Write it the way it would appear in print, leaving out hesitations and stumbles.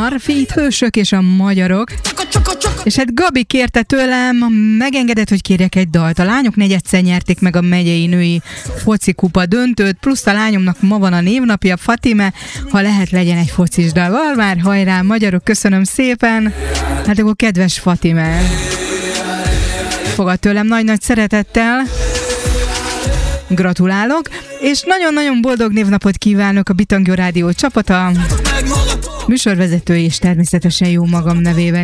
Marfit, hősök és a magyarok. És hát Gabi kérte tőlem, megengedett, hogy kérjek egy dalt. A lányok negyedszer nyerték meg a megyei női focikupa döntőt, plusz a lányomnak ma van a névnapja, Fatime, ha lehet legyen egy focis dal. Valmár, hajrá, magyarok, köszönöm szépen. Hát akkor kedves Fatime, fogad tőlem nagy-nagy szeretettel. Gratulálok, és nagyon-nagyon boldog névnapot kívánok a Bitangyo Rádió csapata, műsorvezető és természetesen jó magam nevében.